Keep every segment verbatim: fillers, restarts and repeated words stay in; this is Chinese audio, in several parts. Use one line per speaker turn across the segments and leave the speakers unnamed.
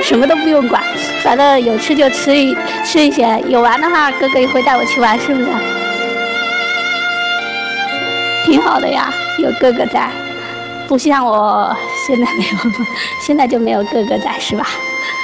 什么都不用管，反正有吃就吃一吃一些，有玩的话哥哥也会带我去玩，是不是？挺好的呀，有哥哥在，不像我现在没有，现在就没有哥哥在，是吧？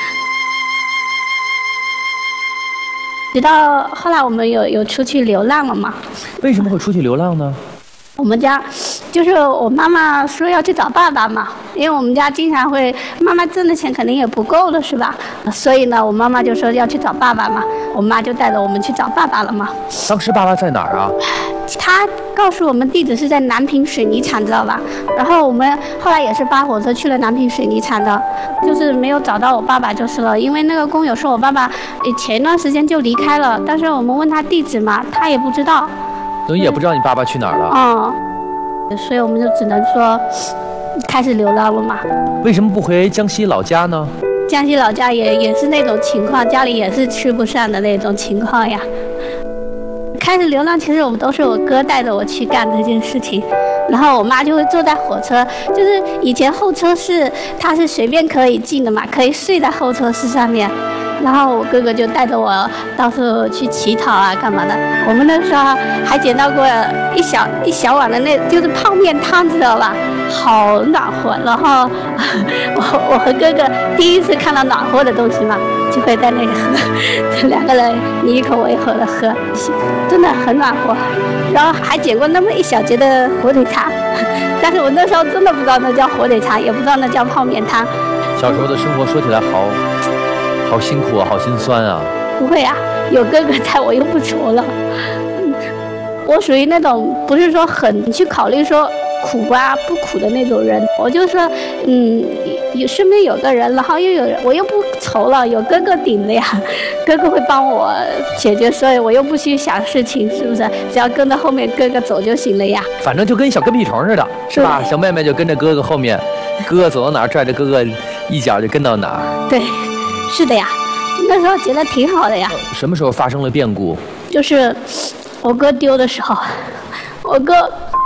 直到后来我们有有出去流浪了嘛？
为什么会出去流浪呢？
我们家就是我妈妈说要去找爸爸嘛，因为我们家经常会，妈妈挣的钱肯定也不够了，是吧？所以呢，我妈妈就说要去找爸爸嘛，我妈就带着我们去找爸爸了嘛。
当时爸爸在哪儿啊？
他告诉我们地址是在南平水泥厂，知道吧？然后我们后来也是扒火车去了南平水泥厂的，就是没有找到我爸爸就是了。因为那个工友说我爸爸前一段时间就离开了，但是我们问他地址嘛，他也不知道。
等于也不知道你爸爸去哪儿了。
嗯，所以我们就只能说开始流浪了嘛。
为什么不回江西老家呢？
江西老家也也是那种情况，家里也是吃不上的那种情况呀。开始流浪，其实我们都是我哥带着我去干这件事情，然后我妈就会坐在火车，就是以前候车室它是随便可以进的嘛，可以睡在候车室上面。然后我哥哥就带着我到处去乞讨啊，干嘛的？我们那时候还捡到过一小一小碗的那，就是泡面汤，知道吧？好暖和。然后我我和哥哥第一次看到暖和的东西嘛，就会在那里喝，两个人你一口我一口的喝，真的很暖和。然后还捡过那么一小节的火腿肠，但是我那时候真的不知道那叫火腿肠，也不知道那叫泡面汤。
小时候的生活说起来好。好辛苦啊，好心酸啊！
不会啊，有哥哥在我又不愁了。我属于那种不是说很去考虑说苦啊不苦的那种人，我就说，嗯，有身边有个人，然后又有人，我又不愁了，有哥哥顶着呀，哥哥会帮我解决，所以我又不去想事情，是不是？只要跟着后面哥哥走就行了呀。
反正就跟小跟屁虫似的，是吧？小妹妹就跟着哥哥后面，哥哥走到哪儿拽着哥哥一脚就跟到哪儿。
对。是的呀，那时候觉得挺好的呀。
什么时候发生了变故？
就是我哥丢的时候，我哥，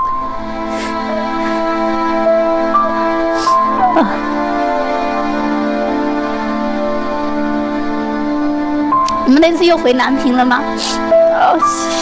啊，我们那次又回南平了吗？哦，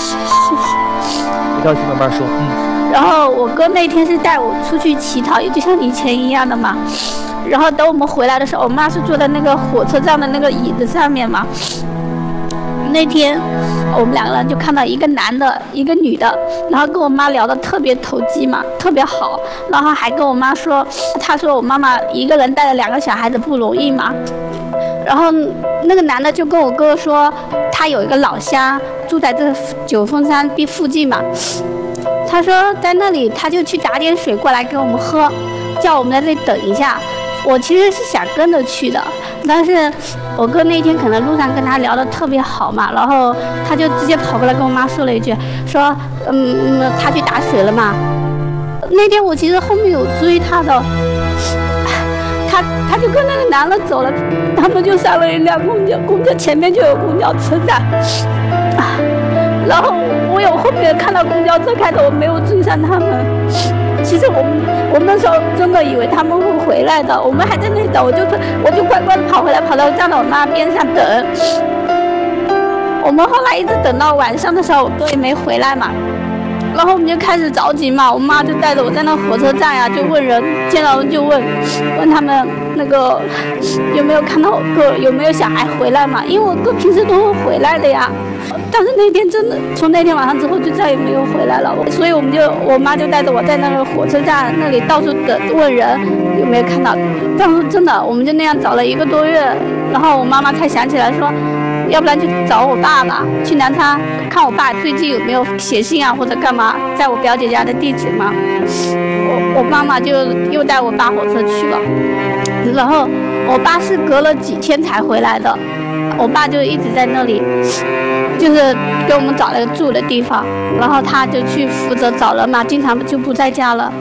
别着急，慢慢说。嗯。
然后我哥那天是带我出去乞讨，也就像以前一样的嘛。然后等我们回来的时候，我妈是坐在那个火车站的那个椅子上面嘛。那天我们两个人就看到一个男的，一个女的，然后跟我妈聊得特别投机嘛，特别好。然后还跟我妈说，她说我妈妈一个人带着两个小孩子不容易嘛。然后那个男的就跟我哥说，他有一个老乡住在这九峰山地附近嘛。他说在那里，他就去打点水过来给我们喝，叫我们在这里等一下。我其实是想跟着去的，但是我哥那天可能路上跟他聊得特别好嘛，然后他就直接跑过来跟我妈说了一句，说嗯他去打水了嘛。那天我其实后面有追他的，他他就跟那个男的走了，他们就上了一辆公交，公交前面就有公交车站，然后我有后面看到公交车开的，我没有追上他们。其实我们我们那时候真的以为他们会回来的，我们还在那里等，我就我就乖乖的跑回来，跑到站到我妈边上等。我们后来一直等到晚上的时候，我哥也没回来嘛，然后我们就开始着急嘛，我妈就带着我在那火车站呀、啊，就问人，见到人就问，问他们那个有没有看到我哥，有没有小孩回来嘛？因为我哥平时都会回来的呀。但是那天真的，从那天晚上之后就再也没有回来了，所以我们就我妈就带着我在那个火车站那里到处等问人有没有看到，但是真的我们就那样找了一个多月，然后我妈妈才想起来说，要不然就找我爸爸去南昌看我爸最近有没有写信啊或者干嘛，在我表姐家的地址嘛，我我妈妈就又带我爸火车去了，然后我爸是隔了几天才回来的。我爸就一直在那里，就是给我们找了个住的地方，然后他就去负责找人嘛，经常就不在家了。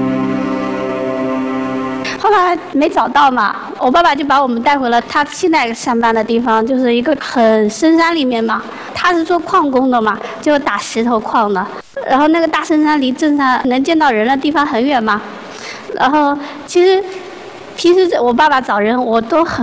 后来没找到嘛，我爸爸就把我们带回了他现在上班的地方，就是一个很深山里面嘛。他是做矿工的嘛，就打石头矿的。然后那个大深山离镇上能见到人的地方很远嘛。然后其实平时我爸爸找人我都很